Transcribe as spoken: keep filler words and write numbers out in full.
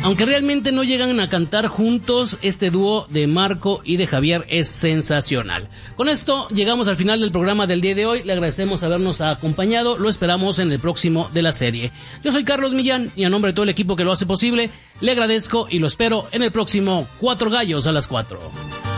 Aunque realmente no llegan a cantar juntos, este dúo de Marco y de Javier es sensacional. Con esto llegamos al final del programa del día de hoy. Le agradecemos habernos acompañado. Lo esperamos en el próximo de la serie. Yo soy Carlos Millán y a nombre de todo el equipo que lo hace posible, le agradezco y lo espero en el próximo Cuatro Gallos a las Cuatro.